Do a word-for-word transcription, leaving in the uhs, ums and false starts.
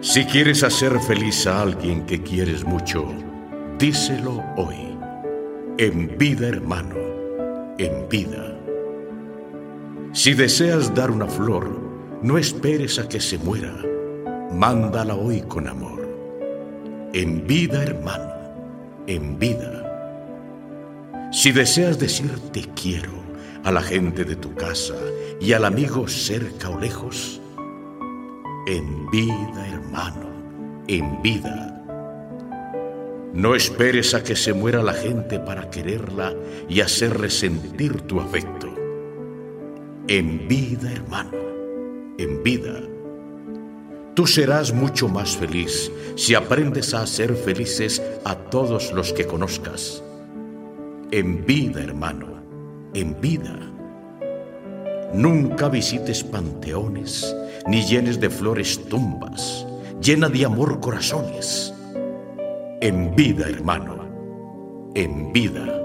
Si quieres hacer feliz a alguien que quieres mucho, díselo hoy. En vida, hermano, en vida. Si deseas dar una flor, no esperes a que se muera. Mándala hoy con amor. En vida, hermano, en vida. Si deseas decir te quiero a la gente de tu casa y al amigo cerca o lejos, en vida, hermano, en vida. No esperes a que se muera la gente para quererla y hacerle sentir tu afecto. En vida, hermano, en vida. Tú serás mucho más feliz si aprendes a hacer felices a todos los que conozcas. En vida, hermano, en vida. Nunca visites panteones, ni llenes de flores tumbas. Llena de amor corazones. En vida, hermano, en vida.